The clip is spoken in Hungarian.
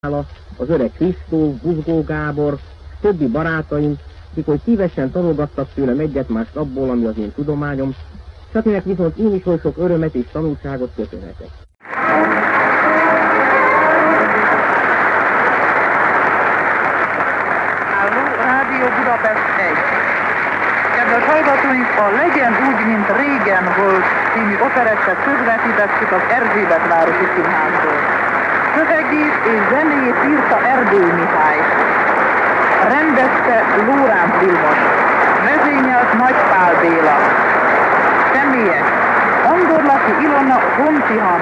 az öreg Krisztó, Buzgó Gábor, többi barátaim, akik hogy szívesen tanulgattak tőlem egyet-mást abból, ami az én tudományom, s akinek viszont én is oly sok örömet és tanulságot köszönhetek. Halló, Rádió Budapest 1. Kedves hallgatóink, a Legyen úgy, mint régen volt című operettet közvetítettük az Erzsébetvárosi Színházból. Szövegét és zenéjét írta Erdődy Mihály. Rendezte Lóránc Vilmos. Vezényelt Nagy Pál Béla. Személyek: Andorlaki Ilona, Honti Hanna.